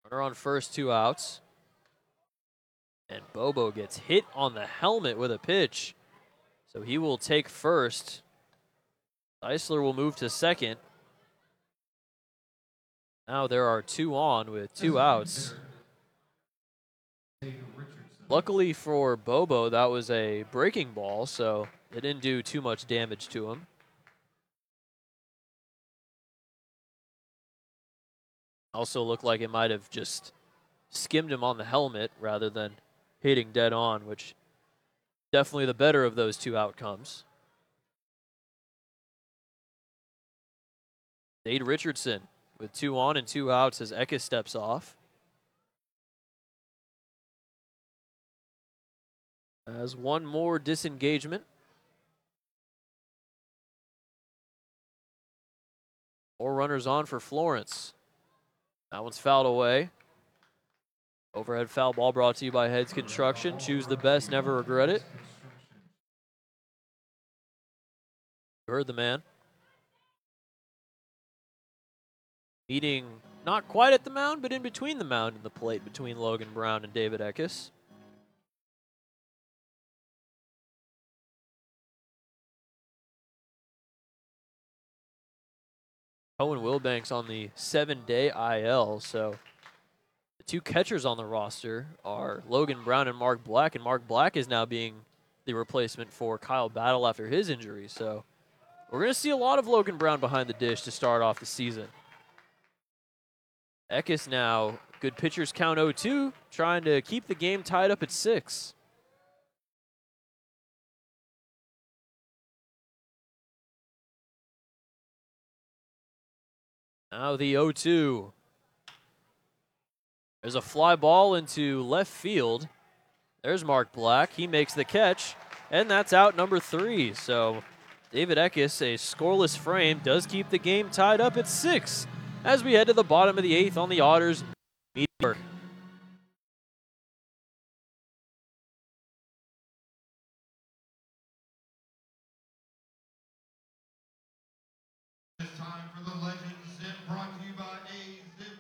Runner on first, 2 outs. And Bobo gets hit on the helmet with a pitch. So he will take first. Eisler will move to second. Now there are 2 on with 2 outs. Luckily for Bobo, that was a breaking ball, so it didn't do too much damage to him. Also looked like it might have just skimmed him on the helmet rather than hitting dead on, which definitely the better of those 2 outcomes. Dade Richardson with 2 on and 2 outs as Eckes steps off. As one more disengagement. More runners on for Florence. That one's fouled away. Overhead foul ball brought to you by Heads Construction. Choose the best, never regret it. You heard the man. Meeting not quite at the mound, but in between the mound and the plate between Logan Brown and David Eckes. Owen Wilbanks on the 7-day IL, so the 2 catchers on the roster are Logan Brown and Mark Black is now being the replacement for Kyle Battle after his injury. So we're going to see a lot of Logan Brown behind the dish to start off the season. Eckes now, good pitchers count 0-2, trying to keep the game tied up at 6. Now the 0-2. There's a fly ball into left field. There's Mark Black. He makes the catch, and that's out number 3. So David Eckes, a scoreless frame, does keep the game tied up at 6 as we head to the bottom of the 8th on the Otters. Meteor. It's time for the Legends Zip, brought to you by A-Zip